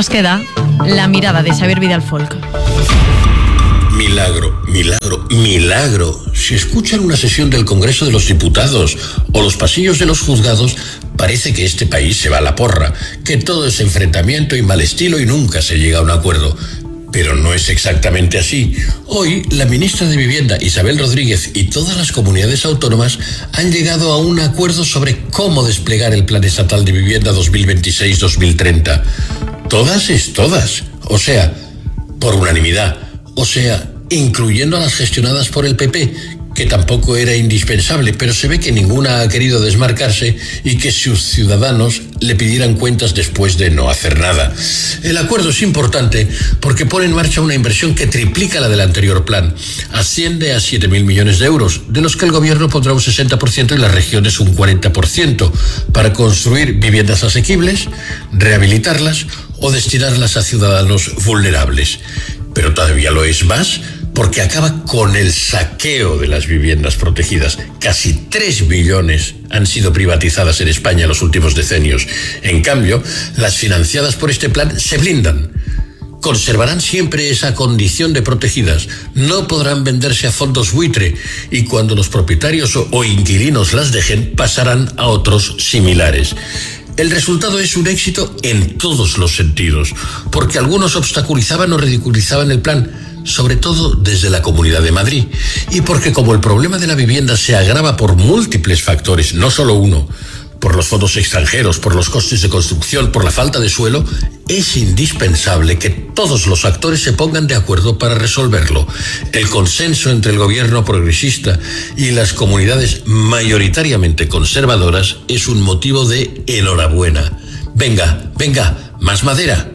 nos queda la mirada de Xavier Vidal-Folk. Milagro, milagro, milagro. Si escuchan una sesión del Congreso de los Diputados o los pasillos de los juzgados, parece que este país se va a la porra, que todo es enfrentamiento y mal estilo y nunca se llega a un acuerdo. Pero no es exactamente así. Hoy, la ministra de Vivienda, Isabel Rodríguez, y todas las comunidades autónomas han llegado a un acuerdo sobre cómo desplegar el Plan Estatal de Vivienda 2026-2030. Todas es todas. O sea, por unanimidad. O sea, incluyendo a las gestionadas por el PP, que tampoco era indispensable, pero se ve que ninguna ha querido desmarcarse y que sus ciudadanos le pidieran cuentas después de no hacer nada. El acuerdo es importante porque pone en marcha una inversión que triplica la del anterior plan. Asciende a 7.000 millones de euros, de los que el gobierno pondrá un 60% y las regiones un 40%, para construir viviendas asequibles, rehabilitarlas o destinarlas a ciudadanos vulnerables. Pero todavía lo es más, porque acaba con el saqueo de las viviendas protegidas. Casi 3 billones han sido privatizadas en España en los últimos decenios. En cambio, las financiadas por este plan se blindan. Conservarán siempre esa condición de protegidas. No podrán venderse a fondos buitre y cuando los propietarios o inquilinos las dejen, pasarán a otros similares. El resultado es un éxito en todos los sentidos, porque algunos obstaculizaban o ridiculizaban el plan, sobre todo desde la Comunidad de Madrid, y porque como el problema de la vivienda se agrava por múltiples factores, no solo uno, por los fondos extranjeros, por los costes de construcción, por la falta de suelo, es indispensable que todos los actores se pongan de acuerdo para resolverlo. El consenso entre el gobierno progresista y las comunidades mayoritariamente conservadoras es un motivo de enhorabuena. Venga, venga, más madera.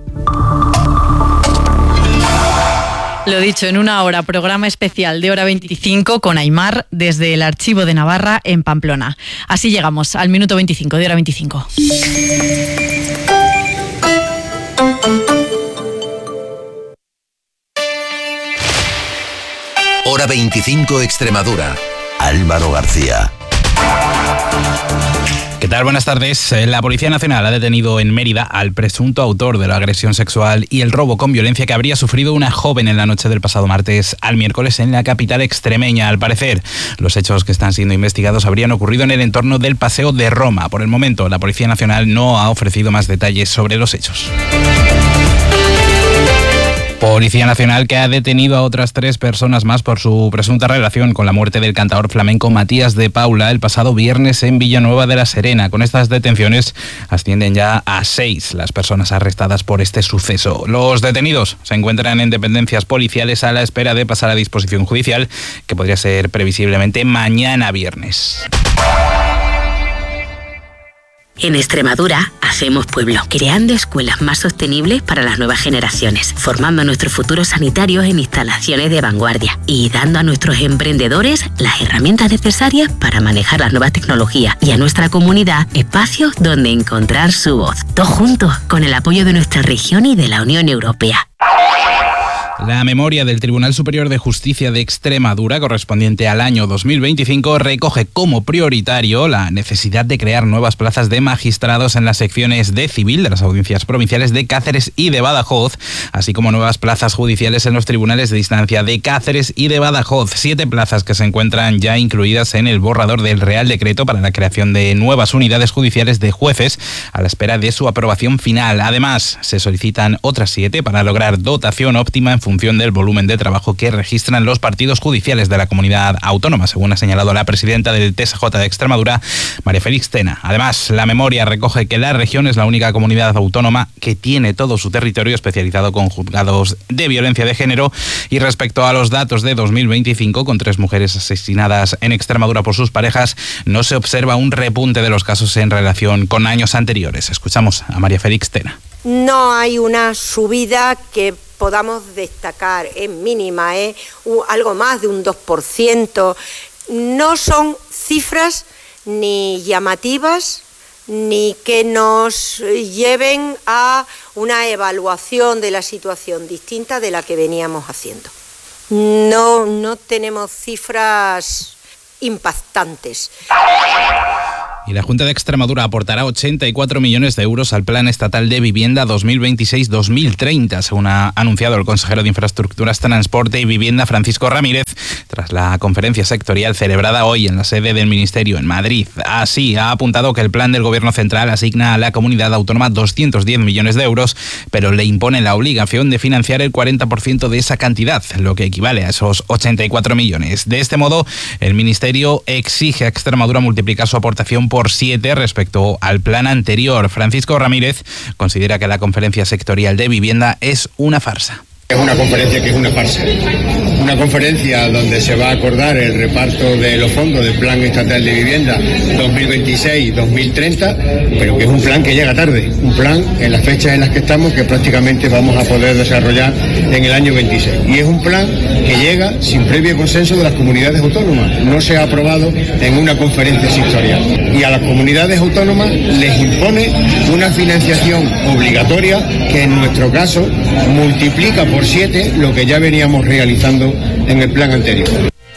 Lo dicho, en una hora, programa especial de Hora 25 con Aimar desde el Archivo de Navarra en Pamplona. Así llegamos al minuto 25 de Hora 25. Hora 25 Extremadura. Álvaro García. ¿Qué tal? Buenas tardes. La Policía Nacional ha detenido en Mérida al presunto autor de la agresión sexual y el robo con violencia que habría sufrido una joven en la noche del pasado martes al miércoles en la capital extremeña. Al parecer, los hechos que están siendo investigados habrían ocurrido en el entorno del Paseo de Roma. Por el momento, la Policía Nacional no ha ofrecido más detalles sobre los hechos. Policía Nacional que ha detenido a otras 3 personas más por su presunta relación con la muerte del cantador flamenco Matías de Paula el pasado viernes en Villanueva de la Serena. Con estas detenciones ascienden ya a 6 las personas arrestadas por este suceso. Los detenidos se encuentran en dependencias policiales a la espera de pasar a disposición judicial, que podría ser previsiblemente mañana viernes. En Extremadura hacemos pueblo, creando escuelas más sostenibles para las nuevas generaciones, formando a nuestros futuros sanitarios en instalaciones de vanguardia y dando a nuestros emprendedores las herramientas necesarias para manejar las nuevas tecnologías y a nuestra comunidad espacios donde encontrar su voz. Todos juntos, con el apoyo de nuestra región y de la Unión Europea. La memoria del Tribunal Superior de Justicia de Extremadura, correspondiente al año 2025, recoge como prioritario la necesidad de crear nuevas plazas de magistrados en las secciones de civil de las audiencias provinciales de Cáceres y de Badajoz, así como nuevas plazas judiciales en los tribunales de instancia de Cáceres y de Badajoz. 7 plazas que se encuentran ya incluidas en el borrador del Real Decreto para la creación de nuevas unidades judiciales de jueces a la espera de su aprobación final. Además, se solicitan otras 7 para lograr dotación óptima en función del volumen de trabajo que registran los partidos judiciales de la comunidad autónoma, según ha señalado la presidenta del TSJ de Extremadura, María Félix Tena. Además, la memoria recoge que la región es la única comunidad autónoma que tiene todo su territorio especializado con juzgados de violencia de género, y respecto a los datos de 2025, con 3 mujeres asesinadas en Extremadura por sus parejas, no se observa un repunte de los casos en relación con años anteriores. Escuchamos a María Félix Tena. No hay una subida que podamos destacar, es mínima, es algo más de un 2%. No son cifras ni llamativas ni que nos lleven a una evaluación de la situación distinta de la que veníamos haciendo. No tenemos cifras impactantes. Y la Junta de Extremadura aportará 84 millones de euros al Plan Estatal de Vivienda 2026-2030, según ha anunciado el consejero de Infraestructuras, Transporte y Vivienda, Francisco Ramírez, tras la conferencia sectorial celebrada hoy en la sede del Ministerio en Madrid. Así, ha apuntado que el plan del Gobierno central asigna a la comunidad autónoma 210 millones de euros, pero le impone la obligación de financiar el 40% de esa cantidad, lo que equivale a esos 84 millones. De este modo, el Ministerio exige a Extremadura multiplicar su aportación por 7 respecto al plan anterior. Francisco Ramírez considera que la conferencia sectorial de vivienda es una farsa. Es una conferencia que es una farsa. Una conferencia donde se va a acordar el reparto de los fondos del Plan Estatal de Vivienda 2026-2030, pero que es un plan que llega tarde. Un plan en las fechas en las que estamos que prácticamente vamos a poder desarrollar en el año 26. Y es un plan que llega sin previo consenso de las comunidades autónomas. No se ha aprobado en una conferencia sectorial. Y a las comunidades autónomas les impone una financiación obligatoria que en nuestro caso multiplica por 7 lo que ya veníamos realizando en el plan anterior.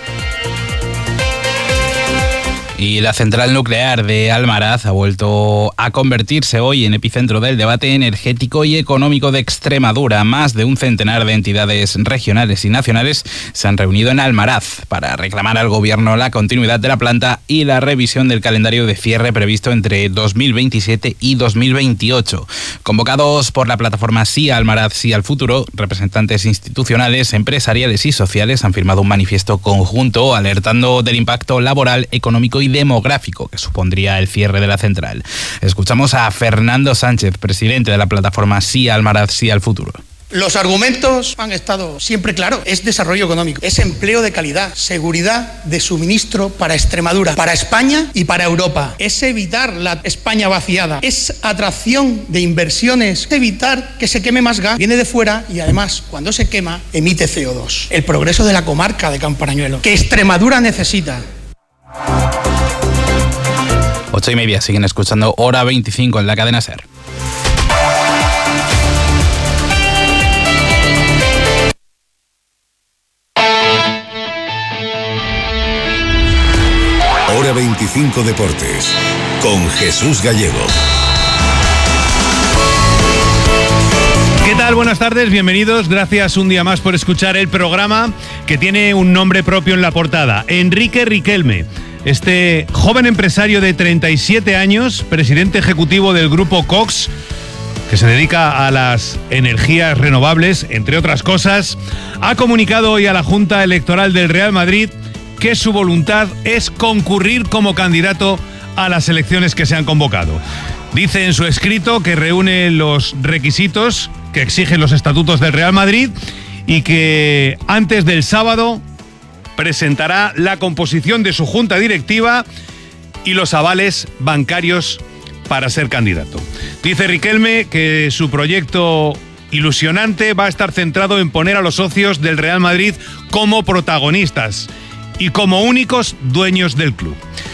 Y la central nuclear de Almaraz ha vuelto a convertirse hoy en epicentro del debate energético y económico de Extremadura. Más de un centenar de entidades regionales y nacionales se han reunido en Almaraz para reclamar al gobierno la continuidad de la planta y la revisión del calendario de cierre previsto entre 2027 y 2028. Convocados por la plataforma Sí a Almaraz, Sí al Futuro, representantes institucionales, empresariales y sociales han firmado un manifiesto conjunto alertando del impacto laboral, económico y demográfico que supondría el cierre de la central. Escuchamos a Fernando Sánchez, presidente de la plataforma Sí a Almaraz, Sí al Futuro. Los argumentos han estado siempre claros. Es desarrollo económico, es empleo de calidad, seguridad de suministro para Extremadura, para España y para Europa. Es evitar la España vaciada, es atracción de inversiones, es evitar que se queme más gas. Viene de fuera y además cuando se quema emite CO2. El progreso de la comarca de Camparañuelo, que Extremadura necesita. 8:30, siguen escuchando Hora 25 en la cadena SER. Hora 25 Deportes, con Jesús Gallego. ¿Qué tal? Buenas tardes, bienvenidos. Gracias un día más por escuchar el programa que tiene un nombre propio en la portada. Enrique Riquelme. Este joven empresario de 37 años, presidente ejecutivo del grupo Cox, que se dedica a las energías renovables, entre otras cosas, ha comunicado hoy a la Junta Electoral del Real Madrid que su voluntad es concurrir como candidato a las elecciones que se han convocado. Dice en su escrito que reúne los requisitos que exigen los estatutos del Real Madrid y que antes del sábado presentará la composición de su junta directiva y los avales bancarios para ser candidato. Dice Riquelme que su proyecto ilusionante va a estar centrado en poner a los socios del Real Madrid como protagonistas y como únicos dueños del club.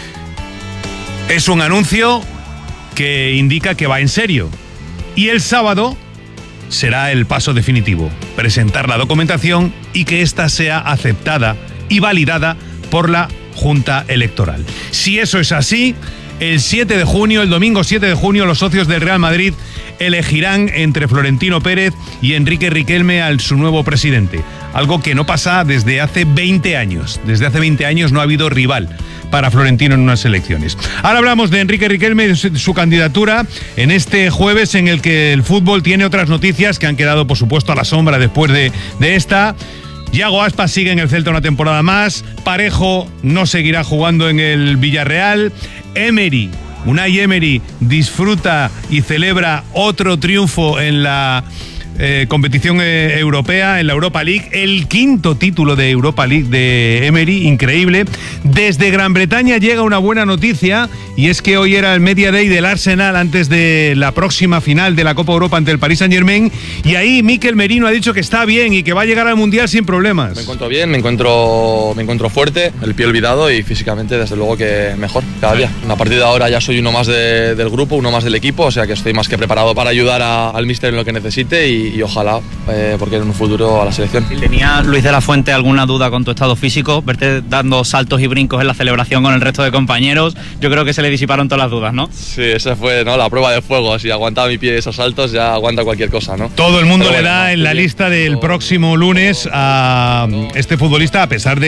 Es un anuncio que indica que va en serio y el sábado será el paso definitivo, presentar la documentación y que ésta sea aceptada y validada por la Junta Electoral. Si eso es así, el domingo 7 de junio, los socios del Real Madrid elegirán entre Florentino Pérez y Enrique Riquelme a su nuevo presidente. Algo que no pasa desde hace 20 años. Desde hace 20 años no ha habido rival para Florentino en unas elecciones. Ahora hablamos de Enrique Riquelme y de su candidatura en este jueves en el que el fútbol tiene otras noticias que han quedado, por supuesto, a la sombra después de esta. Yago Aspas sigue en el Celta una temporada más. Parejo no seguirá jugando en el Villarreal. Unai Emery disfruta y celebra otro triunfo en la competición europea, en la Europa League, el quinto título de Europa League de Emery, increíble. Desde Gran Bretaña llega una buena noticia y es que hoy era el Media Day del Arsenal antes de la próxima final de la Copa Europa ante el Paris Saint-Germain y ahí Mikel Merino ha dicho que está bien y que va a llegar al Mundial sin problemas. Me encuentro bien, me encuentro fuerte, el pie olvidado y físicamente desde luego que mejor cada día. A partir de ahora ya soy uno más del grupo, uno más del equipo, o sea que estoy más que preparado para ayudar al míster en lo que necesite y y ojalá, porque en un futuro a la selección. ¿Tenía Luis de la Fuente alguna duda con tu estado físico? Verte dando saltos y brincos en la celebración con el resto de compañeros, yo creo que se le disiparon todas las dudas, ¿no? Sí, esa fue, ¿no?, la prueba de fuego. Si aguantaba mi pie esos saltos, ya aguanta cualquier cosa, ¿no? Todo el mundo le da en la lista del próximo lunes a este futbolista, a pesar de